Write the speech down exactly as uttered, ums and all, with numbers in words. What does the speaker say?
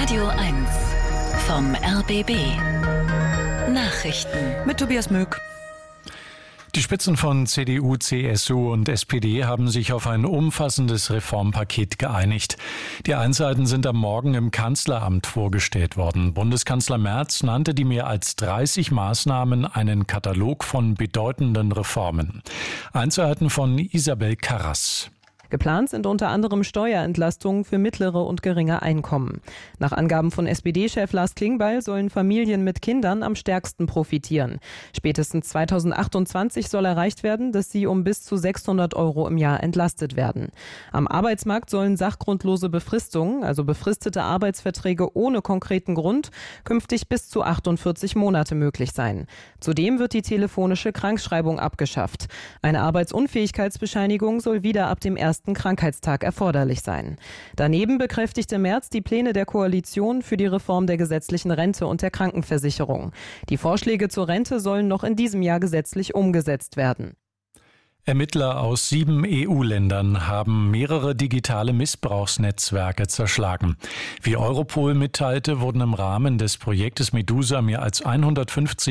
Radio eins vom R B B. Nachrichten mit Tobias Möck. Die Spitzen von C D U, C S U und S P D haben sich auf ein umfassendes Reformpaket geeinigt. Die Einzelheiten sind am Morgen im Kanzleramt vorgestellt worden. Bundeskanzler Merz nannte die mehr als dreißig Maßnahmen einen Katalog von bedeutenden Reformen. Einzelheiten von Isabel Karras. Geplant sind unter anderem Steuerentlastungen für mittlere und geringe Einkommen. Nach Angaben von S P D-Chef Lars Klingbeil sollen Familien mit Kindern am stärksten profitieren. Spätestens zweitausendachtundzwanzig soll erreicht werden, dass sie um bis zu sechshundert Euro im Jahr entlastet werden. Am Arbeitsmarkt sollen sachgrundlose Befristungen, also befristete Arbeitsverträge ohne konkreten Grund, künftig bis zu achtundvierzig Monate möglich sein. Zudem wird die telefonische Krankschreibung abgeschafft. Eine Arbeitsunfähigkeitsbescheinigung soll wieder ab dem ersten Krankheitstag erforderlich sein. Daneben bekräftigte Merz die Pläne der Koalition für die Reform der gesetzlichen Rente und der Krankenversicherung. Die Vorschläge zur Rente sollen noch in diesem Jahr gesetzlich umgesetzt werden. Ermittler aus sieben E U-Ländern haben mehrere digitale Missbrauchsnetzwerke zerschlagen. Wie Europol mitteilte, wurden im Rahmen des Projektes Medusa mehr als hundertfünfzig